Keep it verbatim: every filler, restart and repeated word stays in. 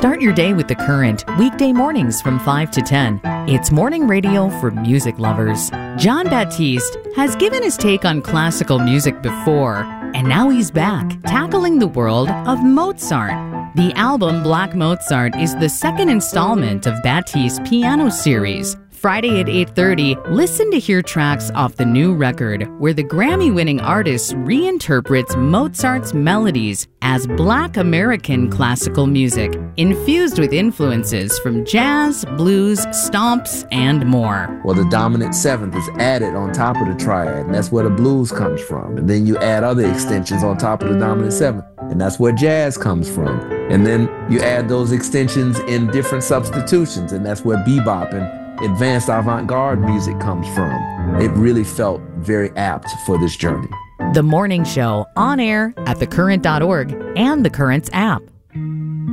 Start your day with The Current, weekday mornings from five to ten. It's morning radio for music lovers. Jon Batiste has given his take on classical music before, and now he's back, tackling the world of Mozart. The album Black Mozart is the second installment of Batiste's piano series. Friday at eight thirty, listen to hear tracks off the new record, where the Grammy-winning artist reinterprets Mozart's melodies as Black American classical music, infused with influences from jazz, blues, stomps, and more. Well, the dominant seventh is added on top of the triad, and that's where the blues comes from. And then you add other extensions on top of the dominant seventh, and that's where jazz comes from. And then you add those extensions in different substitutions, and that's where bebop and advanced avant-garde music comes from. It really felt very apt for this journey. The Morning Show, on air at the current dot org and The Current's app.